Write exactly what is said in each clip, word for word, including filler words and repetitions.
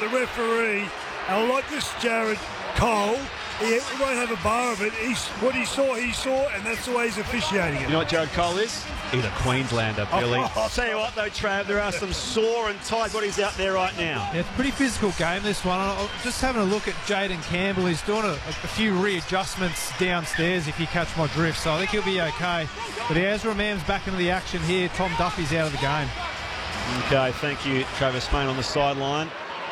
the referee, and I like this Jared Cole, he won't have a bar of it. He's, what he saw, he saw, and that's the way he's officiating it. You know what Jared Cole is? He's a Queenslander, Billy. Oh, I'll tell you what, though, Trav, there are some sore and tight bodies out there right now. Yeah, it's a pretty physical game, this one. I'm just having a look at Jaden Campbell. He's doing a, a few readjustments downstairs, if you catch my drift, so I think he'll be okay. But Ezra Mam's back into the action here. Tom Duffy's out of the game. Okay, thank you, Travis Main on the sideline.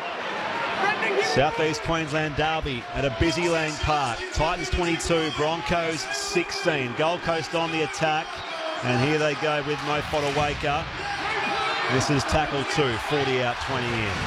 South East Queensland derby at a busy Lang Park. Titans twenty-two, Broncos sixteen. Gold Coast on the attack. And here they go with Mo Fotuaika. This is tackle two, forty out, twenty in.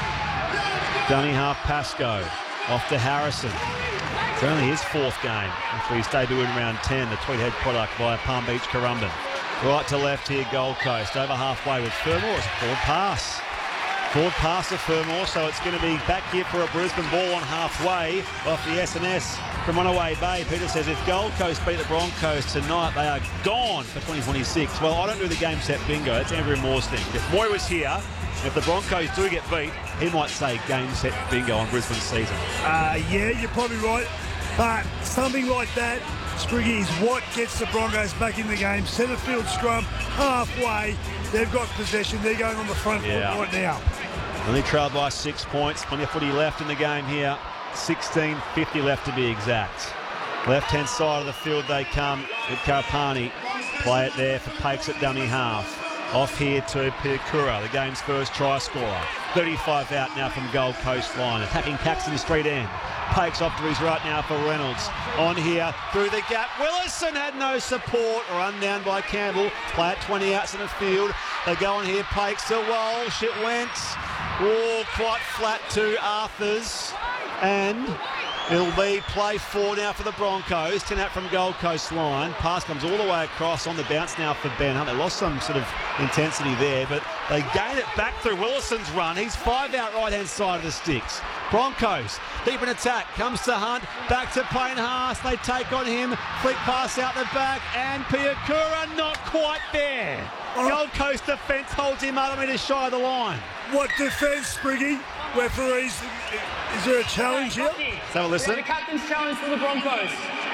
Dummy half Pascoe. Off to Harrison. It's only his fourth game after he debuted in round ten, the Tweedhead product via Palm Beach Currumbin. Right to left here, Gold Coast. Over halfway with Fermor. It's a forward pass. Forward pass to Fermor, so it's going to be back here for a Brisbane ball on halfway off the S and S from Runaway Bay. Peter says if Gold Coast beat the Broncos tonight, they are gone for twenty twenty-six. Well, I don't do the game set bingo. That's Andrew Moore's thing. If Moy was here, if the Broncos do get beat, he might say game set bingo on Brisbane's season. Uh, yeah, you're probably right. But something like that, Spriggy, is what gets the Broncos back in the game. Centre field scrum, halfway. They've got possession. They're going on the front yeah. foot right now. Only trailed by six points. Plenty of footy left in the game here. sixteen fifty left to be exact. Left-hand side of the field they come with Karpani. Play it there for Pakes at dummy half. Off here to Piakura, the game's first try scorer. thirty-five out now from Gold Coast line. Attacking Paxton street end. Pakes off to his right now for Reynolds. On here, through the gap. Willison had no support. Run down by Campbell. Play at twenty outs in the field. They go on here. Pakes to Walsh. It went oh, quite flat to Arthurs. And it'll be play four now for the Broncos. ten out from Gold Coast line. Pass comes all the way across on the bounce now for Ben Hunt. They lost some sort of intensity there, but they gain it back through Willison's run. He's five out right-hand side of the sticks. Broncos, deep in attack, comes to Hunt, back to Payne Haas. They take on him, flick pass out the back, and Piakura not quite there. Oh. Gold Coast defence holds him up a metre shy of the line. What defence, Spriggy? Referees, is there a challenge here? Let's have a listen. The captain's challenge for the Broncos.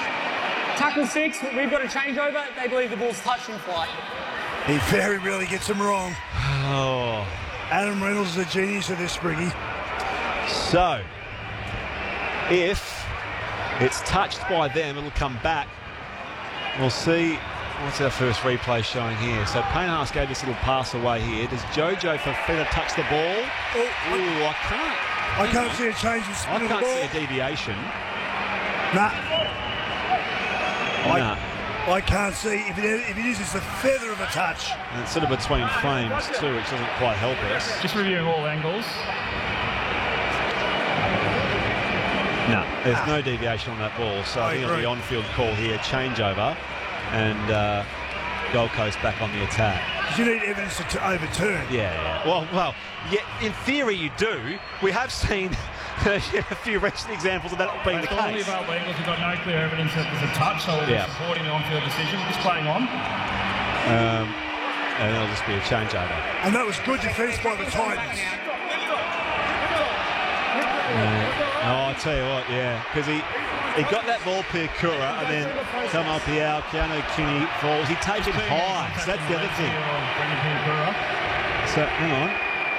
Tackle six, we've got a changeover. They believe the ball's touched in flight. He very rarely gets them wrong. Oh. Adam Reynolds is a genius of this, Spriggy. So, if it's touched by them, it'll come back. We'll see. What's our first replay showing here? So Payne Haas gave this little pass away here. Does Jojo Fafita touch the ball? Oh, Ooh, I can't. I can't see a change in spin I of the can't ball. see a deviation. Nah. I, Nah. I can't see. If it, if it is, it's a feather of a touch. And it's sort of between frames too, which doesn't quite help us. Just reviewing all angles. No, there's no deviation on that ball, so I, I think it'll be on-field call here, changeover, and uh, Gold Coast back on the attack. You need evidence to t overturn. Yeah, yeah. Well, well, yeah, in theory you do. We have seen a few recent examples of that not being the all case. the about angles, we've got no clear evidence that there's a touch, so we're yeah. supporting the on-field decision. Just playing on. Um, and it'll just be a changeover. And that was good defence by the Titans. Uh, oh, I'll tell you what, yeah, because he, he got that ball Piakura and then Tamal Piao, Keanu Kinney falls. He takes it high, so that's the other thing. So, hang on.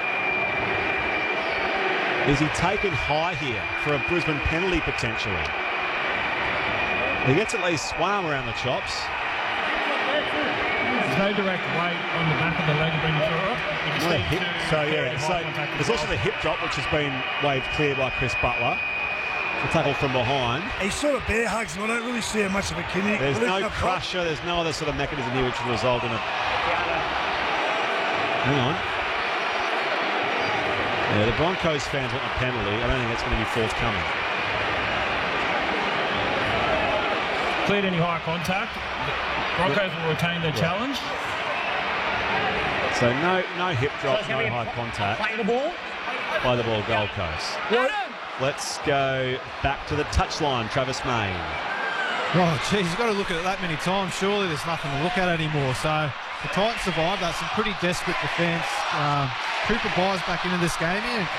Is he taken high here for a Brisbane penalty potentially? He gets at least one arm around the chops. There's no direct weight on the back of the leg of Brendan. Not a hip, so yeah, so there's also the hip drop which has been waved clear by Chris Butler. The tackle from behind. He sort of bear hugs him. I don't really see how much of a Kinney. There's no crusher, there's no other sort of mechanism here which will result in a... Hang on. Yeah, the Broncos fans want a penalty. I don't think that's going to be forthcoming. Cleared any high contact. Broncos will retain their yeah. challenge. So no no hip drop, no high contact. Play the ball. Play the ball, Gold Coast. What? Let's go back to the touchline, Travis Main. Oh, geez, you've got to look at it that many times. Surely there's nothing to look at anymore. So the Titans survived that. Some pretty desperate defence. Um, Cooper Byers back into this game here.